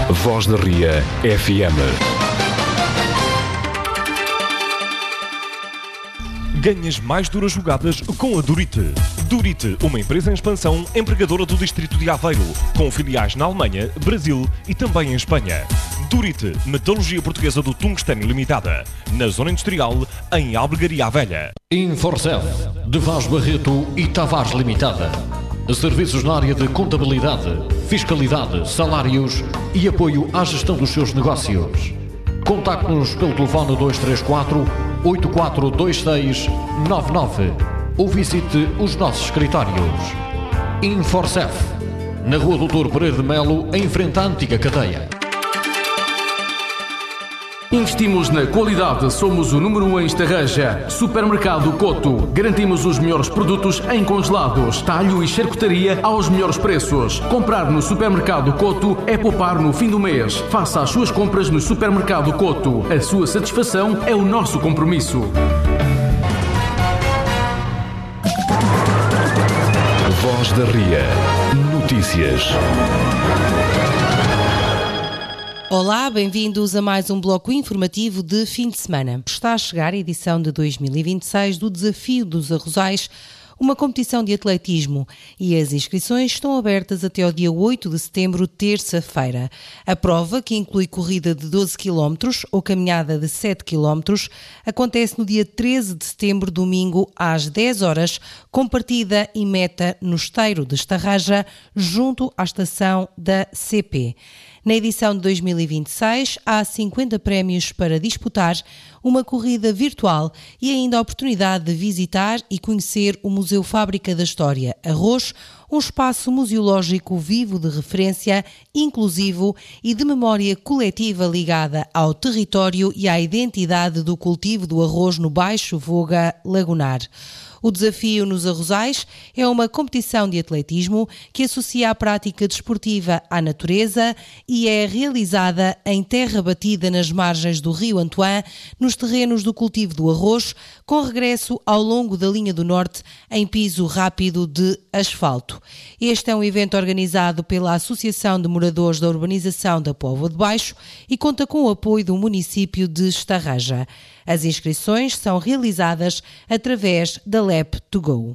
Voz da Ria FM. Ganhas mais duras jogadas com a Durite. Durite, uma empresa em expansão, empregadora do distrito de Aveiro, com filiais na Alemanha, Brasil e também em Espanha. Durite, metalurgia portuguesa do tungstênio limitada, na zona industrial, em Albergaria Velha. Inforcel, de Vaz Barreto e Tavares Limitada. Serviços na área de contabilidade, fiscalidade, salários e apoio à gestão dos seus negócios. Contacte-nos pelo telefone 234-842699 ou visite os nossos escritórios. Inforcef, na Rua Doutor Pereira de Melo, em frente à antiga cadeia. Investimos na qualidade, somos o número 1 em Estarreja. Supermercado Coto. Garantimos os melhores produtos em congelados, talho e charcutaria aos melhores preços. Comprar no Supermercado Coto é poupar no fim do mês. Faça as suas compras no Supermercado Coto. A sua satisfação é o nosso compromisso. Voz da Ria. Notícias. Olá, bem-vindos a mais um bloco informativo de fim de semana. Está a chegar a edição de 2026 do Desafio dos Arrozais, uma competição de atletismo, e as inscrições estão abertas até ao dia 8 de setembro, terça-feira. A prova, que inclui corrida de 12 km ou caminhada de 7 km, acontece no dia 13 de setembro, domingo, às 10 horas, com partida e meta no Esteiro de Estarraja, junto à estação da CP. Na edição de 2026, há 50 prémios para disputar, uma corrida virtual e ainda a oportunidade de visitar e conhecer o Museu Fábrica da História Arroz, um espaço museológico vivo de referência, inclusivo e de memória coletiva ligada ao território e à identidade do cultivo do arroz no Baixo Voga Lagunar. O Desafio nos Arrozais é uma competição de atletismo que associa a prática desportiva à natureza e é realizada em terra batida nas margens do Rio Antoine, nos terrenos do cultivo do arroz, com regresso ao longo da linha do norte em piso rápido de asfalto. Este é um evento organizado pela Associação de Moradores da Urbanização da Póvoa de Baixo e conta com o apoio do município de Estarraja. As inscrições são realizadas através da Lab2Go.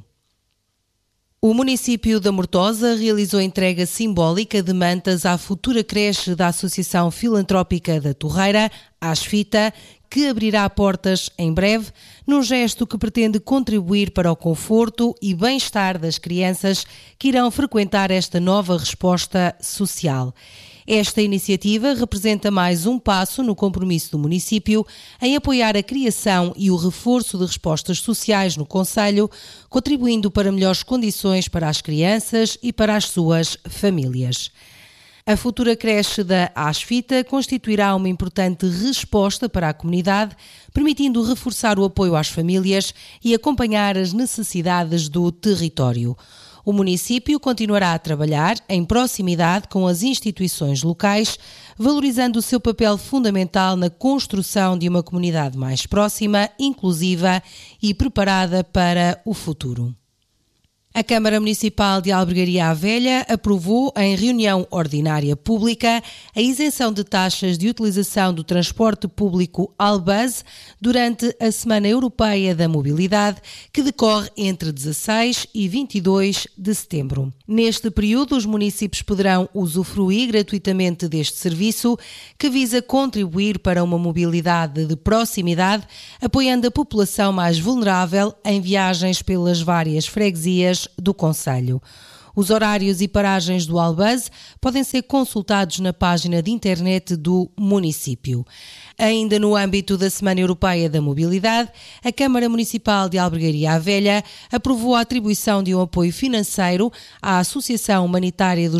O município da Mortosa realizou a entrega simbólica de mantas à futura creche da Associação Filantrópica da Torreira, Asfita, que abrirá portas em breve, num gesto que pretende contribuir para o conforto e bem-estar das crianças que irão frequentar esta nova resposta social. Esta iniciativa representa mais um passo no compromisso do município em apoiar a criação e o reforço de respostas sociais no concelho, contribuindo para melhores condições para as crianças e para as suas famílias. A futura creche da Asfita constituirá uma importante resposta para a comunidade, permitindo reforçar o apoio às famílias e acompanhar as necessidades do território. O município continuará a trabalhar em proximidade com as instituições locais, valorizando o seu papel fundamental na construção de uma comunidade mais próxima, inclusiva e preparada para o futuro. A Câmara Municipal de Albergaria Velha aprovou, em reunião ordinária pública, a isenção de taxas de utilização do transporte público Albaz durante a Semana Europeia da Mobilidade, que decorre entre 16 e 22 de setembro. Neste período, os municípios poderão usufruir gratuitamente deste serviço, que visa contribuir para uma mobilidade de proximidade, apoiando a população mais vulnerável em viagens pelas várias freguesias do concelho. Os horários e paragens do Albaz podem ser consultados na página de internet do município. Ainda no âmbito da Semana Europeia da Mobilidade, a Câmara Municipal de Albergaria Velha aprovou a atribuição de um apoio financeiro à Associação Humanitária dos